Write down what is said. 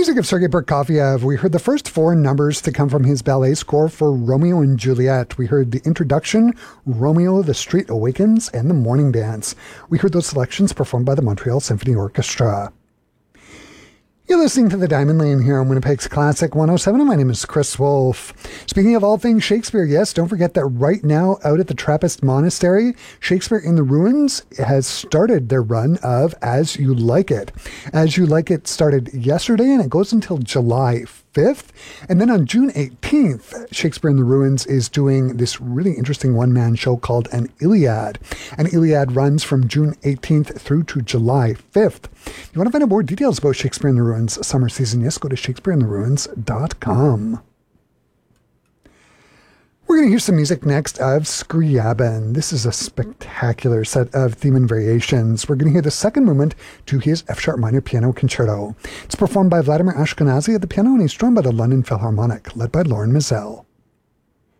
music of Sergei Prokofiev, we heard the first four numbers to come from his ballet score for Romeo and Juliet. We heard the introduction, Romeo, The Street Awakens, and The Morning Dance. We heard those selections performed by the Montreal Symphony Orchestra. You're listening to The Diamond Lane here on Winnipeg's Classic 107, and my name is Chris Wolf. Speaking of all things Shakespeare, yes, don't forget that right now out at the Trappist Monastery, Shakespeare in the Ruins has started their run of As You Like It. As You Like It started yesterday, and it goes until July 5th. And then on June 18th, Shakespeare in the Ruins is doing this really interesting one-man show called An Iliad. An Iliad runs from June 18th through to July 5th. If you want to find out more details about Shakespeare in the Ruins summer season, yes, go to shakespeareintheruins.com. We're going to hear some music next of Scriabin. This is a spectacular set of theme and variations. We're going to hear the second movement to his F-sharp minor piano concerto. It's performed by Vladimir Ashkenazy at the piano, and he's joined by the London Philharmonic, led by Lauren Mizell.